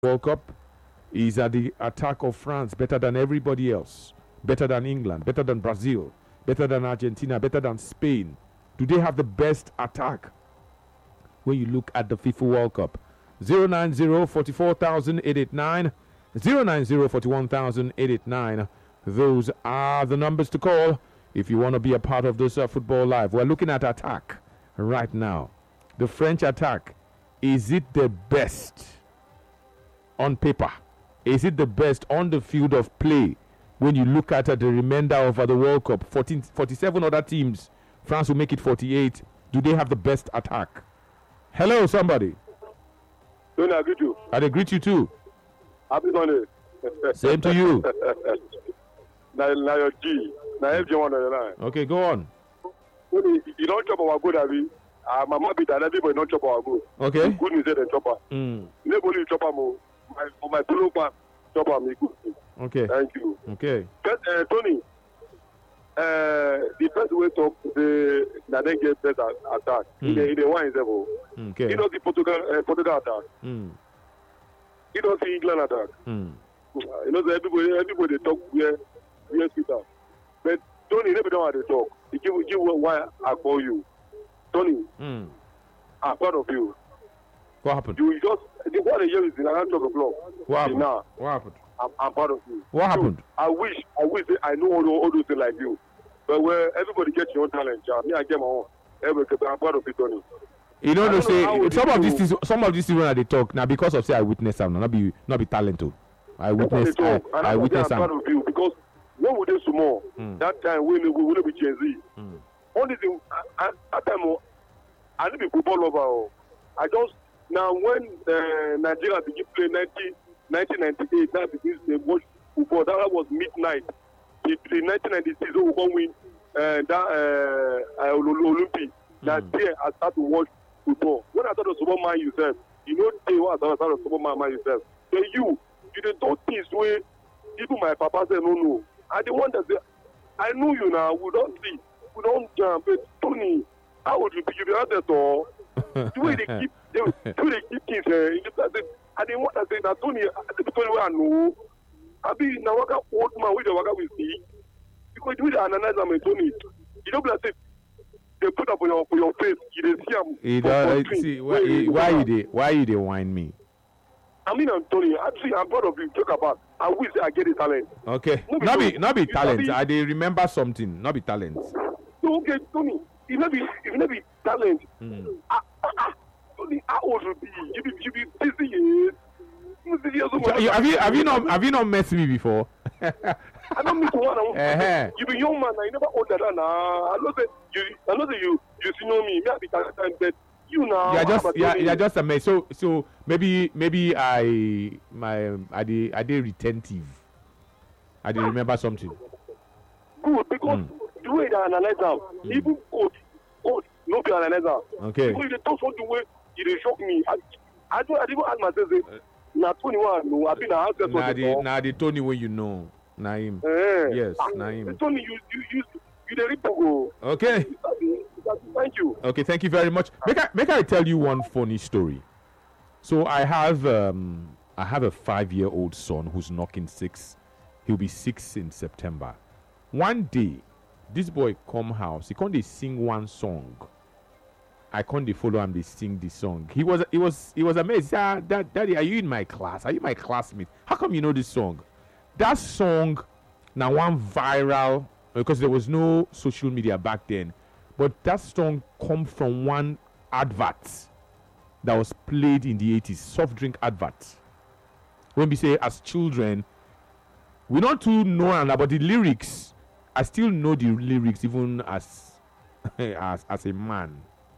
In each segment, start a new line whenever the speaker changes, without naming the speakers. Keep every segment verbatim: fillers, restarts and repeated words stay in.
World Cup is at the attack of France, better than everybody else, better than England, better than Brazil, better than Argentina, better than Spain. Do they have the best attack when you look at the FIFA World Cup? zero nine zero, four four thousand eight eight nine, zero nine zero, four one thousand eight eight nine. Those are the numbers to call if you want to be a part of this uh, football live. We're looking at attack right now. The French attack, is it the best on paper? Is it the best on the field of play? When you look at uh, the remainder of uh, the World Cup, fourteen, forty-seven other teams, France will make it forty-eight. Do they have the best attack? Hello, somebody.
Don't I greet you?
I greet you too.
Happy Sunday.
Same to you.
Now, now your G. Now F J one on the line.
Okay, go on.
You, you don't chop our good, Abi. Uh, my mom be that everybody don't chop our good.
Okay.
Good news, they chop her.
Mm.
Nobody chop her more. My, for my pillow part, chop her me good.
Okay.
Thank you.
Okay.
But, uh, Tony, uh, the first way talk the that they get better attack.
Mm.
In the in the one is level.
Okay.
You know the Portugal uh, Portugal attack.
Mm.
You don't see England attack.
Mm.
Uh, you know, so everybody, everybody talk where, where Peter. But Tony never know how to talk. He give, give why I call you. Tony,
Mm.
I'm proud of you.
What happened?
You just, the one year is in around twelve o'clock.
What happened?
Now,
What happened?
I'm, I'm proud of you.
What happened?
So, I wish, I wish that I know all, those- all those things like you. But where everybody gets your own talent, yeah. Me, I get my own. Everybody, I'm proud of you, Tony.
You know,
I
they
don't
say
know how
some
you
of
do-
these things, some of these things when they talk now because of say I witness them, not be not be talent too. I
That's what
witness,
they
I,
talk. And
I
I'm
witness
proud
them.
of you because what would they small?
Mm.
That time we we would be Gen Z.
Mm.
Only thing at that time oh, I didn't be football lover. Oh. I just now when uh, Nigeria begin play nineteen ninety-eight, that begins to watch football. That was midnight. The, the nineteen ninety-six we won win uh, that uh, uh, Olympic. That
Mm.
day I start to watch football. When I start to support man yourself, you know day what I start to support man man yourself. Then you, you dey do things where even my papa say no no. I the one that say I know you now. We don't see, we don't jump. But Tony, how would you be? You be out there or the way they keep, they, the way they keep things. Uh, you just say, I didn't want to say that Tony. I think Tony where I know. I be now waka old man with the waka we see because the way they analyze them, Tony. You don't be like say they put up on your for your face. You dey see them.
It, uh, see, why, why you they why you they whine me?
I mean, I'm Tony. Actually, I'm proud of you. Talk about. I wish I get the talent.
Okay,
No be
not be
so.
not be
You
talent.
sabi-
I they remember something, not be talent.
So okay, Tony. If not be, if not be talent.
Mm.
Ah, ah, ah. Tony, how old you be? You be, you be fifty years. You be years old.
So, you- have you have you not have you not met me before?
I don't meet one.
Uh-huh.
You be young man. I never older than nah. I know say you. I know say you. You see know me. Me I be talent, but you now.
You're
how
just
about
you're,
Tony?
you're just a mess. So so maybe maybe I my I did I did retentive. I did remember something.
Good because
Mm.
the way they analyze them, even coach, coach, no be analyze them.
Okay.
Because they talk something way, it dey shock me. I, I don't. I didn't ask myself say, na Tony one no. I been na ask
Now
something.
the now the Tony when you know. Now him.
Eh.
Yes,
Ah,
na him.
Tony, you you you you dey rip go.
Okay.
Thank you.
Okay, thank you very much. Make I make I tell you one funny story. So I have um I have a five year old son who's knocking six. He'll be six in September. One day, this boy come house. He can't they sing one song. I can't they follow him. They sing the song. He was he was he was amazed. Ah, Dad, Daddy, are you in my class? Are you my classmate? How come you know this song? That song now one viral because there was no social media back then. But that song come from one advert that was played in the eighties, soft drink advert. When we say as children, we don't too know and about the lyrics. I still know the lyrics even as as as a man.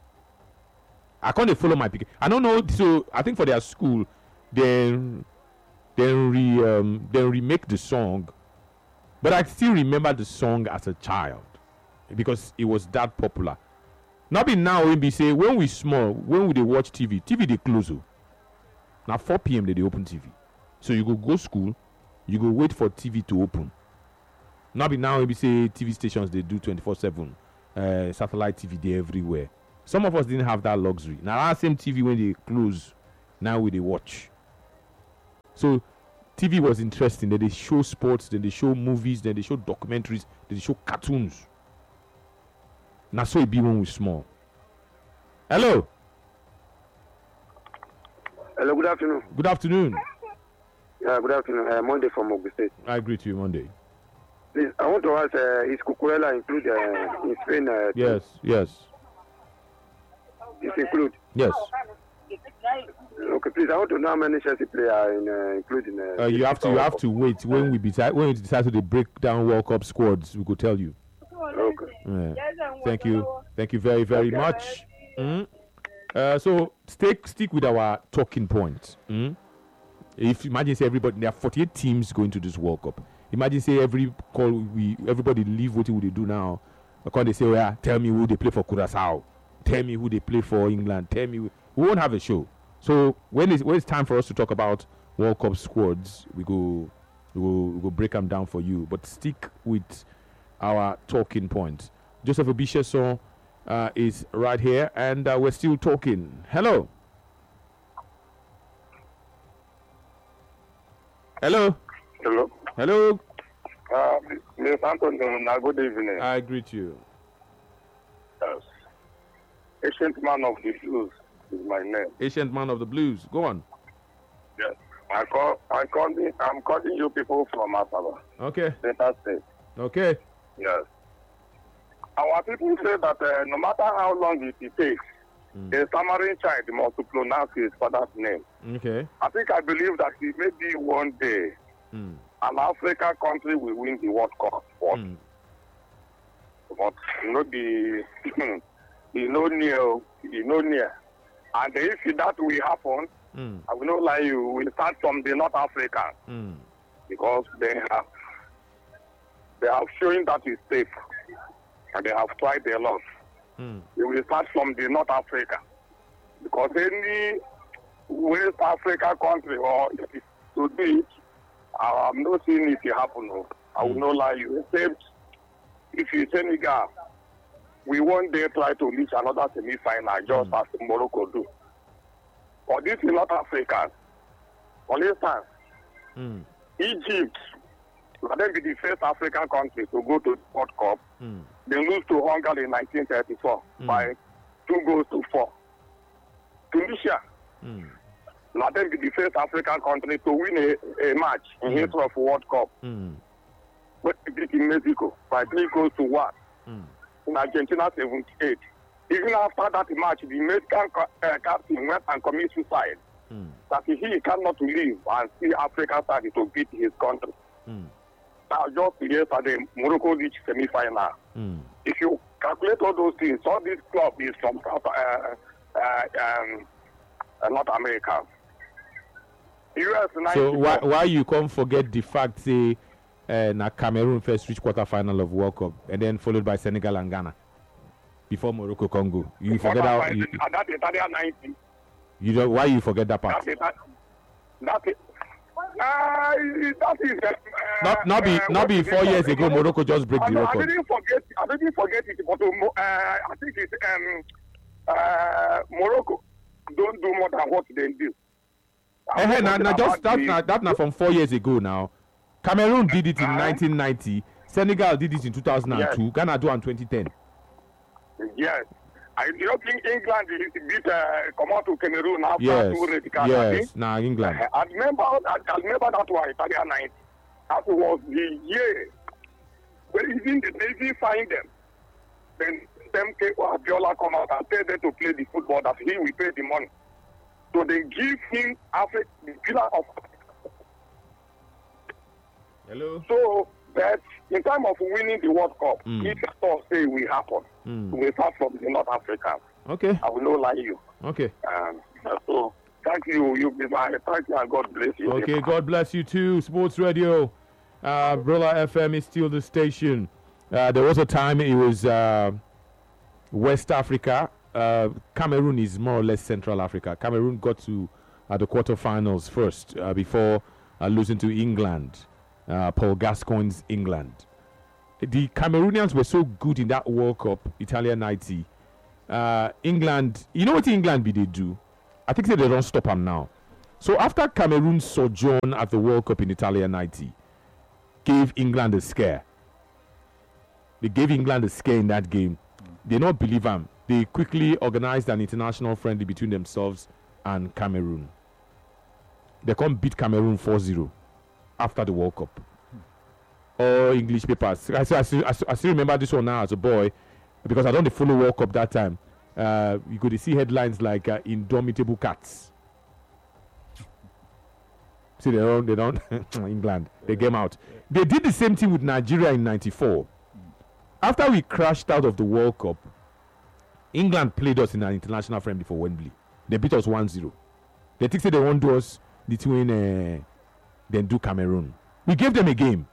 I can't follow my pick. I don't know. So I think for their school, then then re um, then remake the song. But I still remember the song as a child because it was that popular. Not be now when we say when we small, when we they watch T V, T V they close. Oh. Now four p.m. they, they open T V. So you go go school, you go wait for T V to open. Not be now when we say T V stations they do twenty-four seven. Uh, satellite T V they everywhere. Some of us didn't have that luxury. Now that same T V when they close, now we they watch. So T V was interesting. Then they show sports, then they show movies, then they show documentaries, then they show cartoons. Now so it be when we small. Hello.
Hello, good afternoon.
Good afternoon.
Yeah, good afternoon. Uh, Monday from Ogun State.
I agree to you Monday.
Please, I want to ask, uh, is Cucurella include uh, in Spain? Uh,
Yes, yes.
Is include?
Yes.
Okay, please, I want to know how many Chelsea players are in, uh, including. Uh,
Uh, you have to you have to wait when we decide when we decide to break down World Cup squads. We could tell you.
Okay.
Yeah. Thank you, thank you very very much. Mm. Uh, so stick stick with our talking points. Mm. If imagine say everybody there are forty-eight teams going to this World Cup. Imagine say every call we everybody leave what they do now. Because they say, well, yeah, tell me who they play for Curaçao. Tell me who they play for England. Tell me who, we won't have a show. So when it's when it's time for us to talk about World Cup squads, we go we go we go break them down for you. But stick with our talking points. Joseph Obisheson uh, is right here, and uh, we're still talking. Hello. Hello.
Hello.
Hello.
Uh, Mister Anthony, now good evening.
I greet you.
Yes. Ancient Man of the Blues is my name.
Ancient Man of the Blues. Go on.
Yes. I call, I call me, I'm calling you people from Asaba,
Okay.
Delta State.
Okay.
Yes. Our people say that uh, no matter how long it, it takes,
Mm.
a stammering child must pronounce his father's name.
Okay.
I think I believe that it maybe one day
Mm.
an African country will win the World Cup. But,
Mm.
but you know, the, you know, near, you know, near. And if that will happen,
Mm.
I will not lie you, we'll start from the North Africa
Mm.
because they have, they have shown that it's safe and they have tried a lot.
Mm.
We will start from the North Africa because any West Africa country or if it to do it, I'm not seeing it happen. No. I will
Mm.
not lie you. Except if you Senegal, we one day try to reach another semi-final just
Mm.
as Morocco do. But this is not Africa. For instance,
Mm.
Egypt, let them be the first African country to go to the World Cup.
Mm.
They lose to Hungary in nineteen thirty-four
Mm.
by two goals to four. Tunisia,
Mm.
let them be the first African country to win a, a match in
Mm.
history of World Cup.
Mm.
But they beat in Mexico by three goals to one.
Mm.
In Argentina, seventy-eight. Even after that match, the Mexican uh, captain went and committed suicide.
Mm.
That he cannot leave and see Africa started to beat his country.
Mm.
Now, just yesterday, Morocco reached semi-final.
Mm.
If you calculate all those things, all this club is from South, uh, uh, um, uh, North America. U S
So why
ninety-four.
why you can't forget the fact say uh, na Cameroon first reach quarter final of World Cup and then followed by Senegal and Ghana before Morocco Congo. You forget how you,
And that Italian ninety.
you don't why you forget that part.
That is that. That is. Uh, that is. Uh,
Not not be
uh,
not
what
be
is
four
it
years
called?
ago Morocco just break
I,
the
I
record.
didn't forget. I didn't forget it, but uh, I think it's um, uh, Morocco don't do more than what they do.
Eh, eh, now, now just that
the,
now, that now from four years ago now. Cameroon did it in
Uh-huh.
nineteen ninety. Senegal did it in two thousand two.
Yes.
Ghana do in twenty ten.
Yes. I don't think England beat uh, come out to Cameroon after
Yes.
two red cards. I think.
Yes. Now England.
Uh, I remember. I, I remember that one Italian night. That was the year when even the Navy find them. Then them K O Abiola come out and tell them to play the football that he will pay the money. So they give him Africa, the pillar of.
Hello.
So that in time of winning the World Cup,
Mm.
if stuff say will happen,
Mm.
we start from the North Africa.
Okay.
I will not lie you.
Okay.
Um, so thank you, you be my thank you and God bless you.
Okay, God bless you too. Sports Radio, uh, Brilla F M is still the station. Uh, there was a time it was uh, West Africa. Uh, Cameroon is more or less Central Africa. Cameroon got to uh, the quarterfinals first uh, before uh, losing to England, uh, Paul Gascoigne's England. The Cameroonians were so good in that World Cup, Italian ninety. Uh, England, you know what England be they do? I think they don't stop them now. So after Cameroon's sojourn at the World Cup in Italia ninety gave England a scare. They gave England a scare in that game. They not believe them. They quickly organized an international friendly between themselves and Cameroon. They come beat Cameroon four zero after the World Cup. All English papers. I, I, I, I still remember this one now as a boy because I don't follow World Cup that time. Uh, you could see headlines like uh, "Indomitable Cats." See, they don't, they don't England. They came out. They did the same thing with Nigeria in ninety-four. After we crashed out of the World Cup, England played us in an international friendly for Wembley. They beat us one zero. They think they won't do us between uh, then do Cameroon. We gave them a game.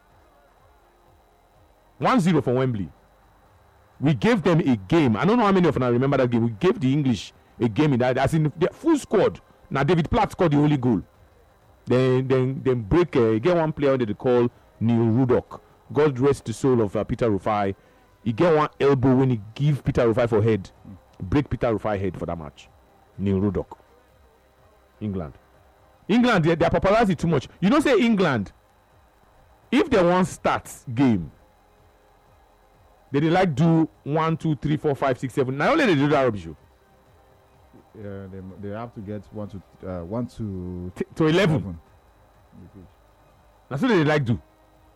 one zero for Wembley. We gave them a game. I don't know how many of you remember that game. We gave the English a game in that. As in the full squad. Now David Platt scored the only goal. Then then then break uh, get one player that they call Neil Ruddock. God rest the soul of uh, Peter Rufai. He get one elbow when he give Peter Rufai for head. Break Peter Rufai head for that match. Neil Ruddock. England. England, they, they are popularizing too much. You don't say England. If they want start game, they, they like do one, two, three, four, five, six, seven. Not only they do that rubbish.
Yeah, they, they have to get one to uh, one to
T- to eleven. That's what they like do.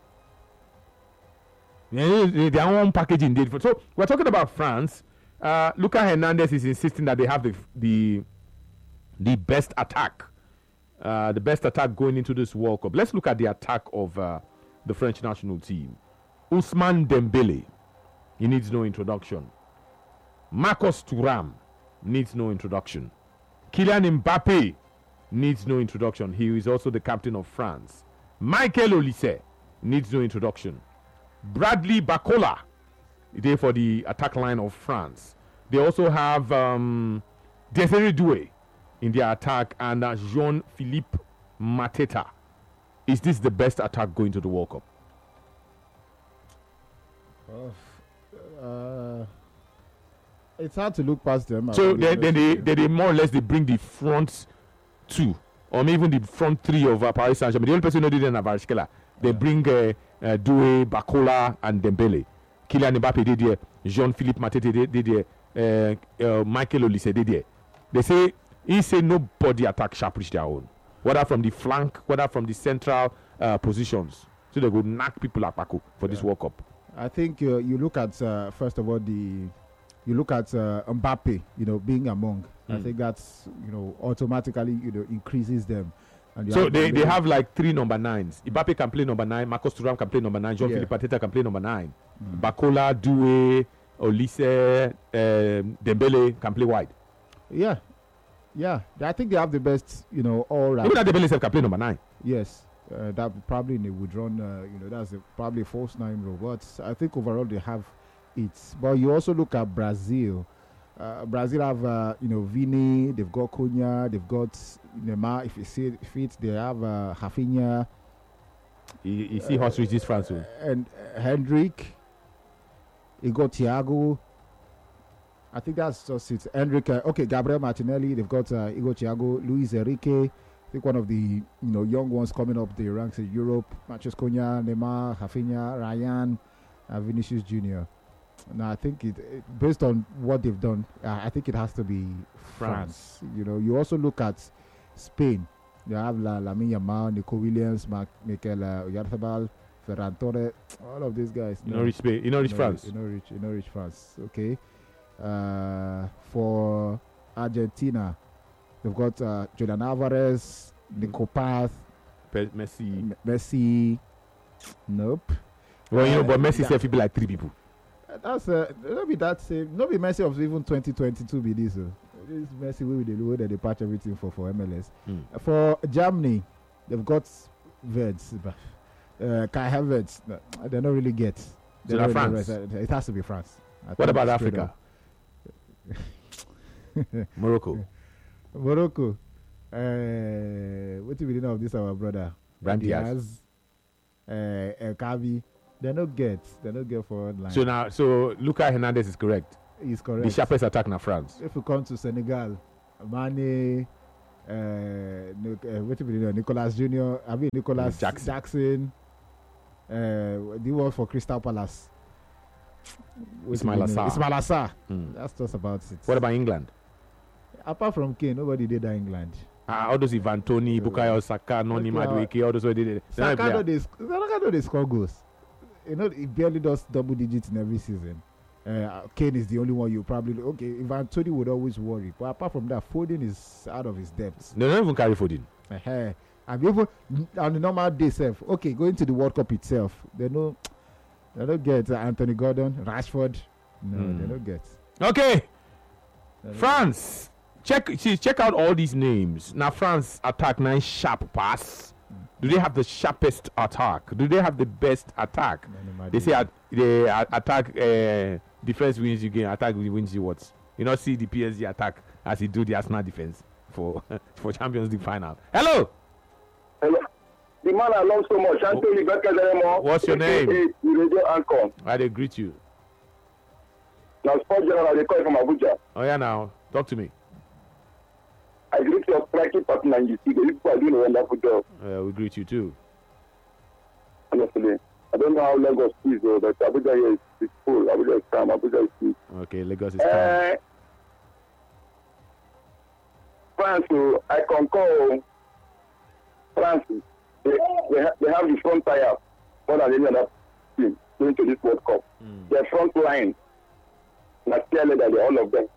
They, they, their own packaging did. So we're talking about France. Uh, Lucas Hernandez is insisting that they have the the the best attack, uh, the best attack going into this World Cup. Let's look at the attack of uh, the French national team. Ousmane Dembele, he needs no introduction. Marcus Thuram needs no introduction. Kylian Mbappe needs no introduction. He is also the captain of France. Michael Olise needs no introduction. Bradley Barcola, there for the attack line of France. They also have um, Desiree Doué in their attack and uh, Jean-Philippe Mateta. Is this the best attack going to the World Cup?
Uh, it's hard to look past them.
So then they, they, they, they more or less they bring the front two or maybe even the front three of uh, Paris Saint-Germain. The only person who did it is Kvaratskhelia. They yeah. bring uh, uh, Doué, Barcola, and Dembele. Kylian Mbappe did there. Jean-Philippe Mateta did there. Uh, uh, Michael Olise did there. They say he say nobody attack sharp reach their own, whether from the flank, whether from the central uh, positions. So they go knock people like Paco for yeah. this World Cup.
I think uh, you look at uh, first of all the you look at uh, Mbappe, you know, being among. Mm. I think that's you know automatically you know increases them. And
so they, they have like three number nines. Mbappe can play number nine. Marcus Thuram can play number nine. Jean-Philippe yeah. Mateta can play number nine. Mm. Barcola, Doué, Olise, um, Dembele can play wide.
Yeah, yeah. I think they have the best, you know, all round.
Even that Dembele self can play number nine.
Yes, uh, that probably in a withdrawn, uh, you know, that's a, probably a false nine role. But I think overall they have it. But you also look at Brazil. Uh, Brazil have, uh, you know, Vini, they've got Cunha, they've got Neymar. If you see it fit, they have uh, Rafinha.
You, you see uh, horse reaches France. Uh,
and uh, Hendrick. You got Thiago. I think that's just it. Hendrick. Uh, okay, Gabriel Martinelli. They've got uh, Igor Thiago, Luis Enrique. I think one of the you know young ones coming up the ranks in Europe. Matheus Cunha, Neymar, Rafinha, Ryan, uh, Vinicius Junior Now I think it, it based on what they've done, uh, I think it has to be France. France. You know, you also look at Spain. You have La, Lamine Yamal, Nico Williams, Mark, Mikel uh, Oyarzabal, Ferran Torres, all of these guys.
You know, rich Spain. You know, rich France.
You know, rich. You know, rich France. Okay. Uh, for Argentina, they've got uh, Julian Alvarez, Nico Paz,
Messi.
M- Messi. Nope.
Well,
uh,
you know, but Messi
yeah.
said people like three people.
That's uh, not be that same. Not be Messi of even twenty twenty-two. Be this. Uh. This Messi will be the way that they patch everything for for M L S.
Mm.
Uh, for Germany, they've got Verts, uh, Kai Havertz. No, they don't really get.
So really France.
It has to be France. I
what about Africa? Morocco.
Morocco. Uh, what do we know of this? Our brother
Brahim Diaz.
Uh, El Kavi. They don't get. They don't get forward line.
So now, so Lucas Hernandez is correct.
He's correct.
The sharpest attack now France.
If we come to Senegal, Mane, uh, Nic- uh, what do you know, Nicholas Junior I mean Nicholas
Jackson.
Jackson. Uh, the one for Crystal Palace. What
Ismail
do you know?
Assar.
Ismail Assar.
Hmm.
That's just about it.
What about England?
Apart from Kane, nobody did that England.
Ah, all those Ivan Toney, Bukayo Saka, Noni
Okay, uh,
Madueke, all those who did it. They're not a
Saka
player.
know they sc- Saka know they score goals. You know, he barely does double digits in every season. Uh, Kane is the only one you probably okay. Ivan Toney would always worry, but apart from that, Foden is out of his depths.
They don't even carry Foden.
Uh-huh. And even on the normal day self, okay, going to the World Cup itself, they know they don't get uh, Anthony Gordon, Rashford. No,
Mm.
they don't get.
Okay,
They don't
France. Check see, check out all these names. Now France attack nine sharp pass. Do they have the sharpest attack? Do they have the best attack?
get. No, no,
They say at, they uh, attack uh, defense wins you game, attack wins you what? You not see the P S G attack as he do the Arsenal defense for for Champions League final. Hello,
Hello. The man I love so much, Anthony Becker.
What's your name?
The radio anchor.
I dey greet you.
Now, Sport General, they call from Abuja.
Oh yeah, now talk to me.
I greet your striking partner, and you see the people are doing a wonderful job.
Uh, we greet you too.
Honestly, I don't know how Lagos is, though, but Abuja here is, is full. Abuja is calm. Abuja is full.
Okay, Lagos is calm.
Uh, France, oh, I concur. France, they, they, ha- they have the front tire more than any other team going to this World Cup.
Mm.
Their front line, not clearly that all of them.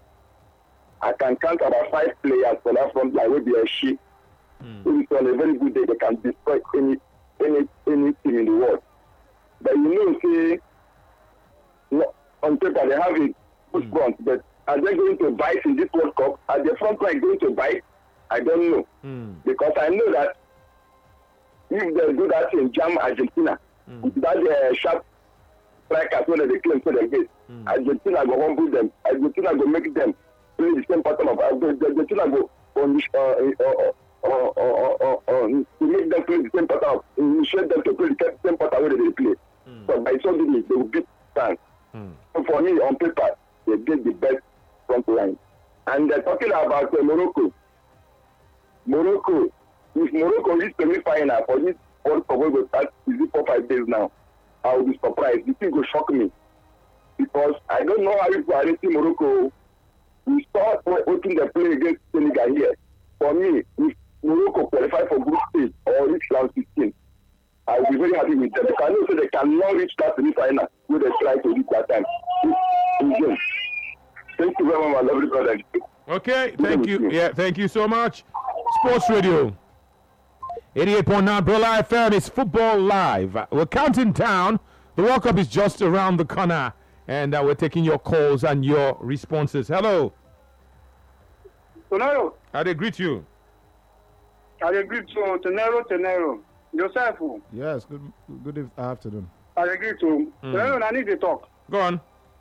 I can count about five players for that front line. Will be a sheep.
Mm.
If it's on a very good day, they can destroy any any any team in the world. But you know, say, no, on paper they have a good
Mm.
front, but are they going to bite in this World Cup? Are the front line going to bite? I don't know,
Mm.
because I know that if they do that in Jam Argentina,
Mm.
with that uh, sharp strikers when they claim to the gate,
Mm.
Argentina go humble them. Argentina go make them play the same pattern of Argentina go on uh, uh, uh, uh, uh, uh, uh, to make them play the same pattern, initiate them to play the same pattern where they play.
Mm.
So by so doing, they will beat France.
Mm.
So for me, on paper, they get the best front line. And they're talking about uh, Morocco. Morocco, if Morocco reach semi-final for this World Cup, we go start is it four five days now, I will be surprised. The thing will shock me because I don't know how people are rating Morocco. We saw watching the play against Senegal here. For me, if Morocco qualify for group stage or reach round sixteen, I will be very happy with them. I know so they cannot reach that semi-final where they try to reach that time. It's, thank you very much, my lovely brother.
Okay, thank you. Yeah, thank you so much. Sports Radio. eighty-eight point nine Brola F M is Football Live. Uh, We're counting down. The World Cup is just around the corner. And uh, we're taking your calls and your responses. Hello.
Tonero,
How they greet you?
I agree to Tonero, Tonero. Joseph,
Yes, good good eve- afternoon.
I agree to.
Mm.
Tonero, I need to talk.
Go on.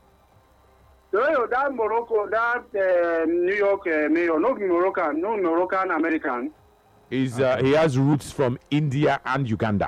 Tonero, that Morocco, that uh, New York uh, mayor, no Moroccan, no Moroccan American.
He's, uh, he has roots from India and Uganda.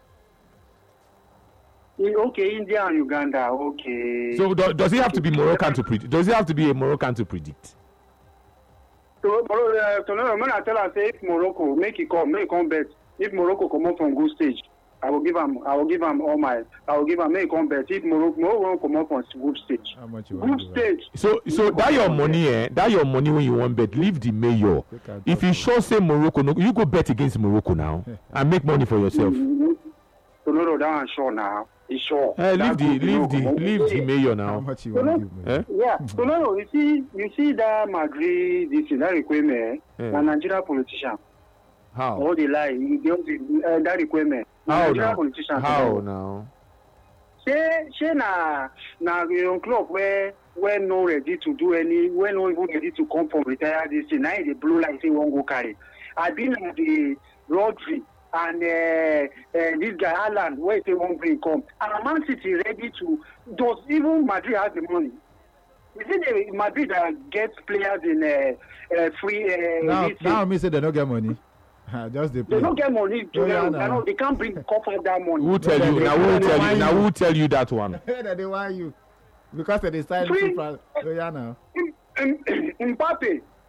Eh, Okay, India and Uganda, okay.
So do, does he have to be Moroccan to predict? Does he have to be a Moroccan to predict?
So, uh, Tonero, when I tell her, say, if Morocco, make it come, make it come bet. If Morocco come up from good stage, I will give him, I will give him all my, I will give him, make it come bet. If Morocco, Morocco come up from good stage.
How much you want
Good
to give her?
stage.
So so that your money, eh? That your money when you want bet, leave the mayor.
Look at
If
that.
you sure say Morocco, no, you go bet against Morocco now and make money for yourself.
Tonero, that one sure now. It's sure.
Eh, leave
That
the
good
leave the
Morocco.
leave the mayor
How
now.
much you want to give me?
Eh?
Yeah, so no, no, you see, you see that Madrid, this is that requirement,
Yeah.
a Nigerian politician,
How?
all the lie, he don't uh, that requirement.
How
Nigerian
now?
politician.
How now?
Say, say na na your club where where no ready to do any, where no even ready to come from retire this thing. Now they blow like say one go carry. I been like the Rodri and uh, uh, this guy Alan where they won't bring come. And Man City ready to. Does even Madrid has the money? You see, the Madrid uh, gets players in uh, uh, free. Uh,
Now,
this
now
thing.
me say they don't get money. Just the
They
play.
don't get money to
Oh, yeah,
them.
nah.
Know, they can't bring cover that money.
Who tell you?
they-
Now who
they
tell
want
you? Now
you.
who tell you that one?
That they want you because they decide
Free.
to. Oh yeah, now.
M- M- Mbappe,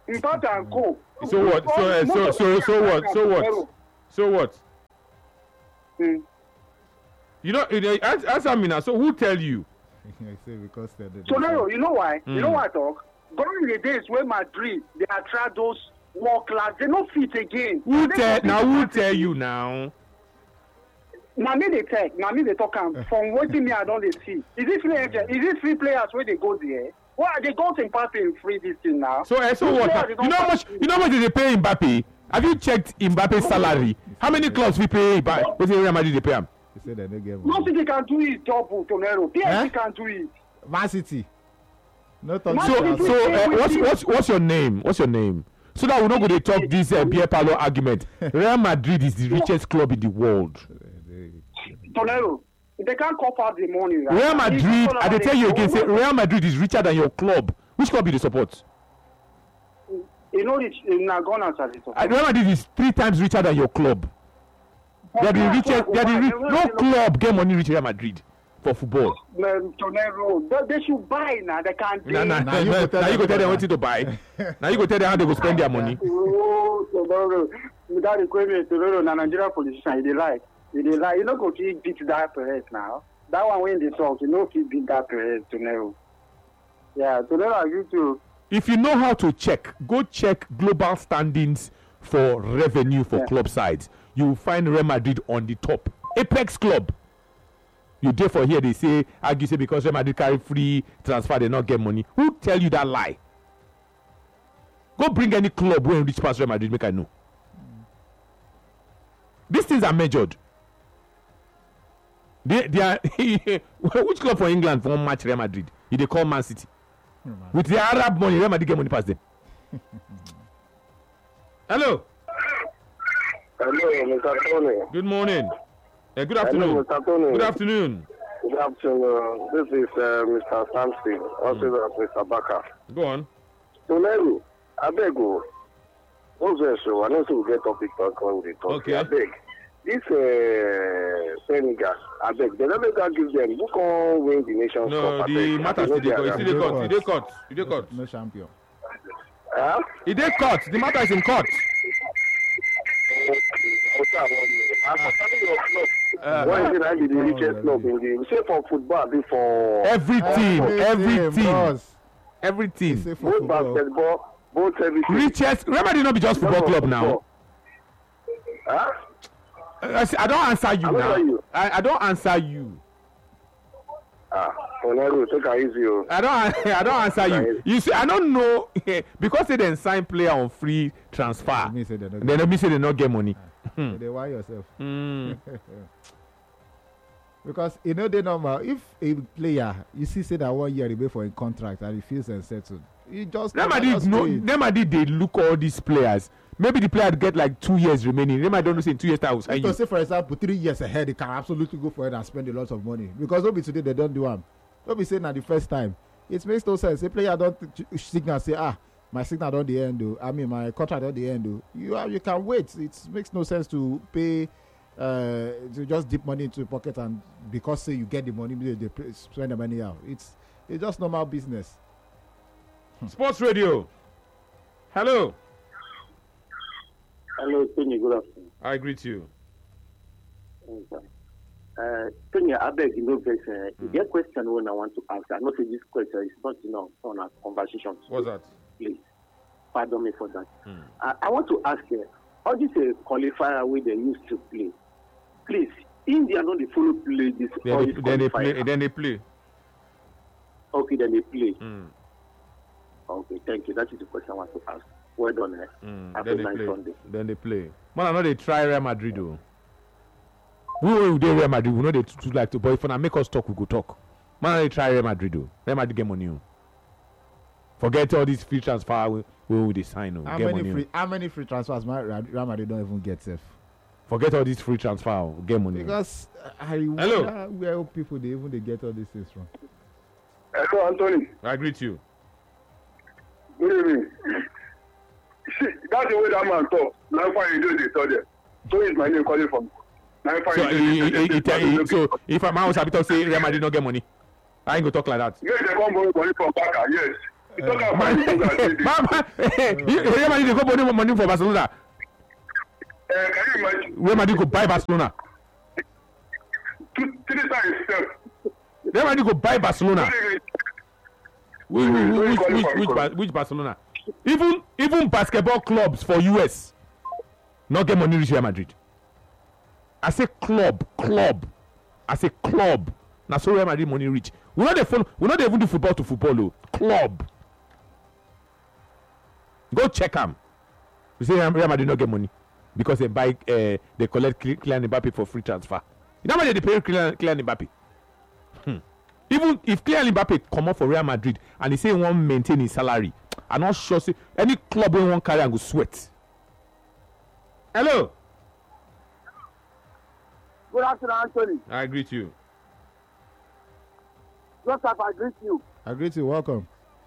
Mbappe and co.
So what? So uh, so so so what? So what? So what?
Hmm.
You know, you know answer, answer me now. So who tell you?
I say because they're the-
So now you know why?
Mm.
You know why I talk? During the days when Madrid they attract those world class, they no fit again.
Who
They
tell
no fit
now? Who
capacity.
tell you now?
Na me dey talk, na me dey talk am from wetin me I don dey see. Is it free agent? Is it free players wey dey go there? Why are they go to Mbappe in free this thing now?
So uh, so
Those
what?
players,
Now?
they
You
don't
know how much?
pass-
You know how much they pay Mbappe? Have you checked Mbappe's salary? How many clubs we pay Mbappe? What Real Madrid they pay him?
He said they don't get
No
money.
City can do it double Tonero. P S G
Eh?
can do it.
Man City. No talk.
Man
So
City-
so uh, what's what's what's your name? What's your name? So that we not going to talk this uh, beer parlor argument. Real Madrid is the richest club in the world.
Tonero, they can't cop out the money. Right?
Real
It's
Madrid,
all
I dey
about
tell you
the-
again, say Real Madrid is richer than your club. Which club you dey support?
You know it's na gone as it.
Uh, Real Madrid is three times richer than your club. They are the richest. They are the ri- no club get money reach Real Madrid for football.
Tonero, they, they should buy now. They can't.
Nah, nah,
Now
nah,
you go
nah,
tell
now you
them
go tell them
about
wetin to buy. Now you go tell them how they go spend their money.
Oh, Tonero, without equipment, Tonero, na Nigeria politician, he dey lie. He dey lie. You no go fit beat that Perez now. That one when they talk, you no fit beat that Perez, Tonero. Yeah, Tonero, I agree to.
If you know how to check, go check global standings for revenue for
Yeah.
club sides. You will find Real Madrid on the top. Apex club. You there for here, they say, argue say because Real Madrid carry free transfer, they not get money. Who tell you that lie? Go bring any club when reach past Real Madrid, make I know. These things are measured. They, they are which club for England for one match Real Madrid? If they call Man City. With the Arab money, Real Madrid get money past them. Hello.
Hello, Mister Tony.
Good morning. Uh, good
Hello,
afternoon.
Mister Tony.
Good afternoon.
Good afternoon. This is uh, Mister Samson, also known as Mister Baka.
Go on.
Tonero, I beg you. Also, so I know so we get topic talk when we talk.
Okay.
I beg. This uh, Senegal, I beg. They never can give them. Who can win the Nations
No,
Cup? I
the
beg.
matter
I
still
know
dey
they
court.
are-
It dey court. It dey court. It dey court.
No champion.
Huh?
It dey court. The matter is in court.
Okay, I want you. I'm concerning your club.
Uh,
Why is it I be the richest club in the say for football, be for
every team, every team,
boss.
every
He
team.
say for
both
football.
basketball, both everything.
Richest. Real Madrid not be just football club now.
Huh?
I, say, I don't answer you
I don't
now.
hear you.
I, I don't answer you.
Ah, Tonero, take it easy. oh.
I don't. I don't answer you. You see, I don't know because they then sign player on free transfer.
Me say they don't
Then me say they not get money.
get- They why yourself.
Mm.
Because you know the normal. If a player you see say that one year he pay for a contract and he feels unsettled, he just
Real
never
Madrid
just
no.
play it.
Real Madrid they look all these players. Maybe the player get like two years remaining. Real Madrid don't know say in two years time I will sign
If
you.
to say for example three years ahead, they can absolutely go for it and spend a lot of money because don't be today they don't do am. Don't be saying that the first time. It makes no sense. A player don't ch- signal say ah my signal don't the end though. I mean my contract don't the end though. You are, you can wait. It makes no sense to pay uh to just dip money into your pocket and because say you get the money they, they pay- spend the money out. It's it's just normal business.
Sports Radio. Hello.
Hello, Tony. Good afternoon.
I greet you.
Uh, Tony, I beg you, no vex. Uh, mm. There question when I want to ask. I know say this question is not enough on our conversation.
What's that?
Please, pardon me for that.
Mm.
I, I want to ask you, uh, all this uh, qualifier way they used to play. Please, India not the follow play this.
Then,
all
they,
this
then they
qualifier.
play. Then they play.
Okay, then they play.
Mm.
Okay, thank you. That is the question I want to ask. Well done. Eh?
Mm.
Happy
Then they
night
play.
Sunday.
Then they play. Man, I know they try Real Madrid though. We will do Real Madrid. We know they too like to. But if I make us talk, we go talk. Man, I know they try Real Madrid though. Real Madrid get money. Oh. Forget all these free transfer. We we will they sign. Oh.
How
Get
many
money.
free how many free transfers my Real Madrid don't even get safe?
Forget all these free transfer. Oh. Get money.
Because uh, I
Hello.
wonder where people they even they get all these things from.
Hello, Anthony.
I greet you.
Good evening. See, that's the way that man talk. Now, why you do this, so there. So is my name calling from. Now, why
So,
you
he,
do
he,
this,
he, he, he, so if I'm house happy to say Real Madrid not get money, I ain't go talk like that.
yes, they come borrow money from Baka. Yes.
You talk about things that they do.
Mama, Real Madrid they go borrow money for Barcelona.
Uh, can you imagine?
Real Madrid go buy Barcelona.
Two, three times itself.
Real Madrid go buy Barcelona. Which, which, which, which, which, which Barcelona? Even even basketball clubs for U S not get money reach Real Madrid. I say club, club. I say club. Now so Real Madrid money reach. We not dey follow. We not dey even do football to football. Oh. Club. Go check them. You say Real Madrid not get money because they buy, uh, they collect Kylian Mbappe for free transfer. You know how much they pay Kylian, Kylian Mbappe? Hmm. Even if Kylian Mbappe come up for Real Madrid and he say he want maintain his salary, I'm not sure say any club will want carry and go sweat. Hello.
Good afternoon, Anthony.
I greet you.
Joseph, I greet you.
I greet you. Welcome.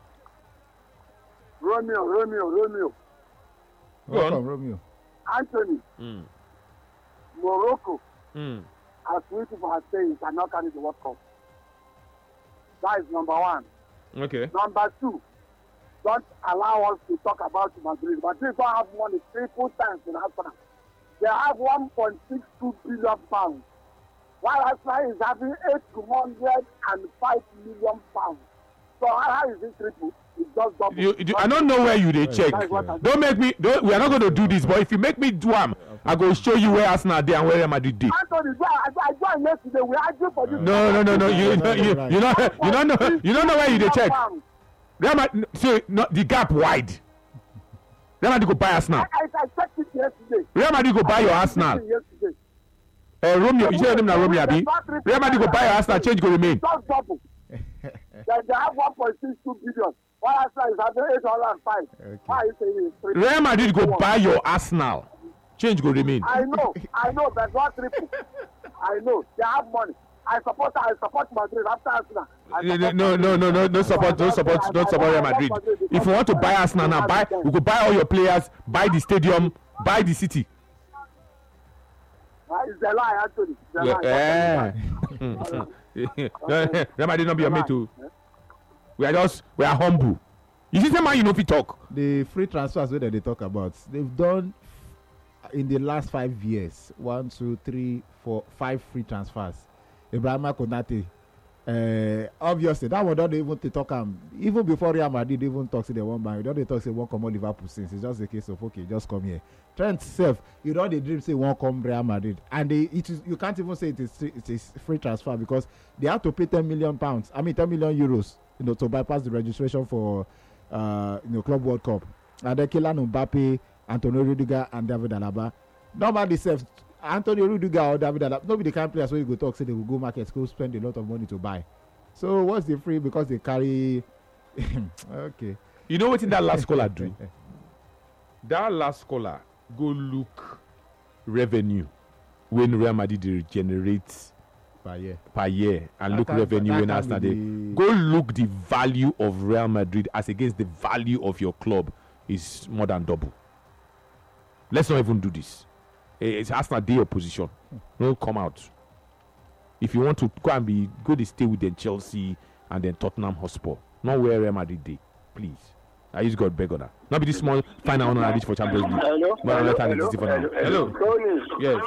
Romeo, Romeo, Romeo.
Go
Welcome,
on.
Romeo.
Anthony,
Mm.
Morocco,
Mm.
as we people are saying, cannot carry the World Cup. That is number one.
Okay.
Number two, don't allow us to talk about Madrid. Madrid don't have money triple times in Arsenal. They have one point six two billion pounds, while Arsenal is having eight hundred five million pounds. So how is it triple? It's just double.
You, you, I don't know where you they check.
That's what I-
Don't make me. Don't, we are not going to do this. But if you make me do am, I go show you where Arsenal dey and where Real Madrid dey.
Anthony, I, I joined yesterday. We argued for this.
No, no, no, no. You, no, you, you know, you don't know. You don't know where you dey check. Real Madrid, see, no, the gap wide. Real Madrid go buy Arsenal.
I, I, I checked it yesterday.
Real Madrid go buy your Arsenal.
Yesterday.
Uh, Romeo, you say your name na Romeo, abi? Real Madrid go buy your Arsenal. Change go remain.
Just double. they, they have one point six two billion. While Arsenal is having eight hundred five.
Okay.
Why are you saying it's triple?
Real Madrid go buy your Arsenal. Change go remain.
I know, I know, but not triple. I know, they have money. I support, I support Madrid after Arsenal. I
No,
support
no, no, no, no, no support, no support, no support Real Madrid. If you want to buy Arsenal now, buy. We go buy all your players, buy the stadium, buy the city.
Uh, it's a lie, Anthony. It's a
Yeah,
lie.
eh. Real Madrid not be your mate too. We are just, we are humble. You see, the man you know if you talk.
The free transfers that they talk about, they've done in the last five years one, two, three, four, five free transfers. Ibrahima Konate, uh, obviously that one don't even to talk am. Even before Real Madrid even talk say they won't buy, don't they talk say won't come on Liverpool since it's just a case of okay, just come here. Trent self, you don't they dream say won't come Real Madrid, and they it is you can't even say it is it is free transfer because they have to pay ten million pounds. I mean ten million euros, you know, to bypass the registration for uh you know Club World Cup. And then Kylian Mbappe, Antonio Rudiger, and David Alaba. Normally, self Antonio Rudiger or David Alaba, nobody can play as well. You go talk say they will go market, go spend a lot of money to buy. So what's the free because they carry? Okay.
You know what in that last caller do? That last caller go look revenue when Real Madrid dey generate
Per year.
per year and
That
look
can-
revenue
that
when
can
Arsenal
be
dey.
the-
Go look the value of Real Madrid as against the value of your club is more than double. Let's not even do this. Eh, It's Arsenal dey your position. No come out. If you want to go and be go to stay with then Chelsea and then Tottenham Hotspur, not where Real Madrid dey, please. I use God beg on that. Not be this small final honor I reach for Champions League.
Hello?
But
Hello?
another time it's
Hello?
different now. Hello.
Tony,
Yes.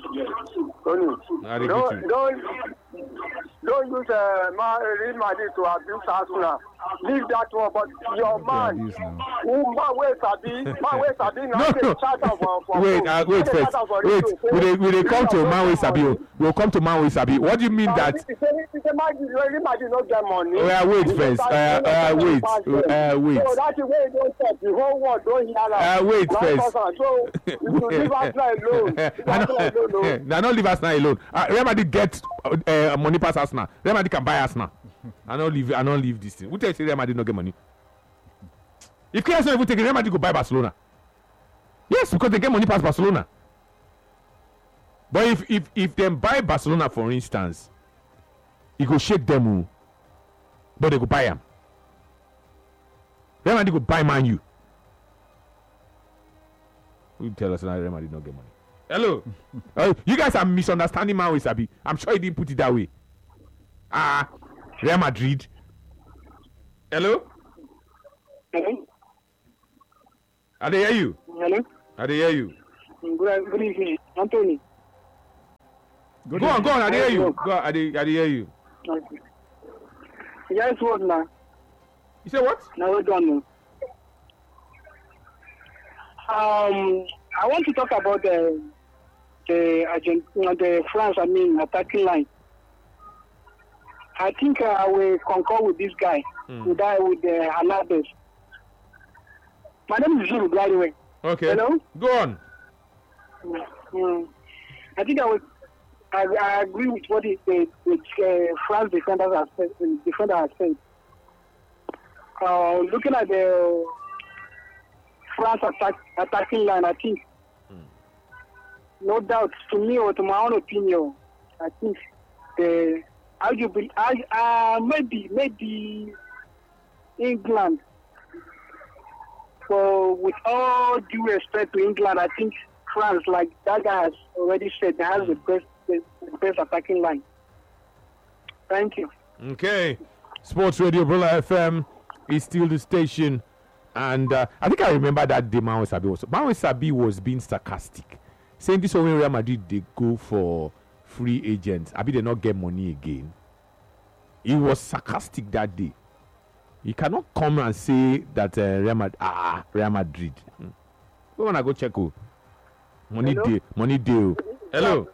Tony,
I dey greet
don't,
you.
don't, don't use uh, Ma- Real Madrid to abuse Arsenal. Leave that one, but your man,
abuse now.
who man wey sabi, man wey sabi
No,
now dey
no.
chat am for for
Wait,
phone.
uh, wait
Dey
first.
chat am for
Wait,
radio,
we
say,
dey we dey come to
"Real
Man wey
Madrid
sabi o. We'll come to Man wey sabi. What do you mean that?
He say he say Madrid Real Madrid no get money.
Oh, yeah, wait
He
first.
no
Uh,
get-
uh,
he no
wait.
get money
Uh,
pass them.
wait.
So that's the way he don talk. The whole world don hear am.
Uh, wait
Na
first.
cause am. So you should leave Arsenal alone. Leave
I
Arsenal alone.
know.
o.
Now don't leave Arsenal alone. Uh, Real Madrid get uh, uh, money pass Arsenal. Real Madrid can buy Arsenal. I don't leave. I don't leave this thing. Who tell you say Real Madrid no get money? If K S not even take it, Real Madrid go buy Barcelona. Yes, because they get money past Barcelona. But if if if them buy Barcelona, for instance, it go shake them, oh. But they go buy them. Real Madrid go buy Man U. Who tell us now Real Madrid not get money? Hello. uh, you guys are misunderstanding Man with Sabi. I'm sure he didn't put it that way. Ah, Real Madrid. Hello.
Hello?
I dey hear you.
Hello?
I dey hear you.
Good, good evening, Anthony.
Good
Go on,
evening.
go on. I dey hear you. Go on. I dey, I dey hear you.
Okay. Yes, what now?
You say what?
Now we're done. Um, I want to talk about the the Argent- the France. I mean, attacking line. I think uh, I will concur with this guy,
Mm.
with that with the uh, Hernandez. My name is Zulu, by the way.
Okay.
Hello?
Go on.
Mm. I think I would. I, I agree with what the, the, the uh, France defenders have said. The defender has said. Uh, looking at the France attack, attacking line, I think,
Mm.
no doubt, to me or to my own opinion, I think the arguably, I, uh, maybe, maybe England. So, with all due respect to England, I think France, like that guy has already said, they has the best, the, the best attacking line. Thank you.
Okay. Sports Radio Brula F M is still the station. And uh, I think I remember that day Maui Sabi was. Maui Sabi was being sarcastic, saying this when Real Madrid they go for free agents. Abi they not get money again. He was sarcastic that day. You cannot come and say that uh, Real Madrid, ah, Real Madrid. Hmm. We wanna go check who. Money
Hello?
day, money deal. Hello.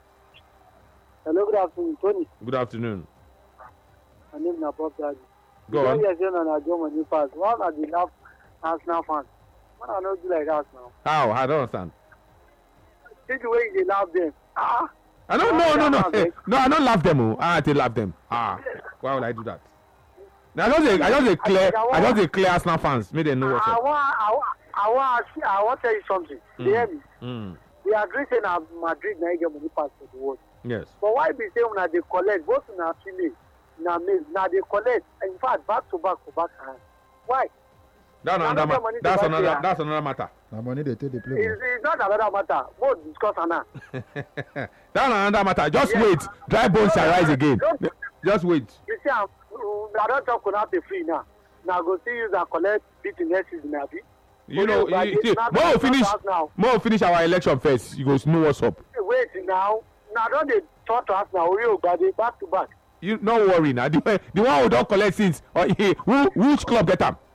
Hello, good afternoon, Tony.
Good afternoon.
My name is Bob Daddy.
Go on.
Yes, and I go money pass. One of the last Arsenal fans. When I don't do like that now.
How? I don't understand.
See the way they love them. Ah.
I don't no no no no. No, I don't laugh them. Oh. Ah, they laugh them. Ah, why would I do that? I just a, I just a clear I just a clear Arsenal fans. Make them know what's
I
up.
want, I want, I want, I want to tell you something.
Mm.
You hear me?
Mm.
We agree saying that Madrid now get money pass for the world.
Yes.
But why be saying that they collect both in our Chile, now now they collect. In fact, back to back to back. Why?
That's
Now
another
get
ma-
money to
that's
buy
another
their-
that's another matter.
Na money they take the play.
It's, it's not another matter. Both discuss on that.
That's another matter. Just
Yes.
wait. Dry bones shall rise again.
Don't-
Just wait.
You see, I'm, I don't talk about the free now. Now go see you that collect bit in next season, Abi.
You
Oh,
know,
yeah,
you,
but
you,
it's not-
more
it's not
finish
us now.
more finish our election first. You go know what's up.
Wait now. Now don't they talk to us now? We will back to back.
You not worry now. The, one- the one who don't collect since or he, who, which club get them?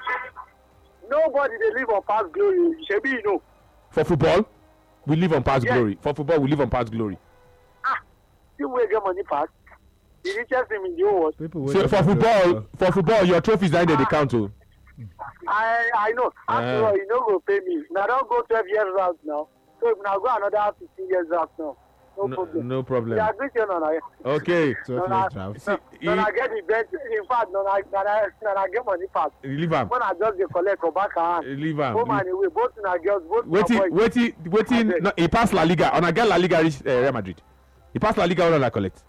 Nobody they live on past glory. Shebi, you know.
For football, we live on past
Yes.
glory. For football, we live on past glory.
See where get money pass. The richest team in the whole world.
People
So
wait
for football, for football, your trophies are in the count. Oh.
I I know. After
Uh.
all, you know go pay me. Now don't go twelve years out now. So if now go another fifteen years out now. No,
No,
problem.
no problem.
Yeah, agree to no,
Okay,
twelve
no, no,
years draft.
no,
See,
no,
he-
I get the bet. In fact, no, I, no, I, no, I get money pass.
leave am.
When I just dey collect go back hand.
Leave am.
Home and away, both na girls, both na
Waiting,
boys.
waiting, waiting.
Abeg.
No, he passed La Liga. On a get La Liga reach uh, Real Madrid. He passed La Liga. All I collect.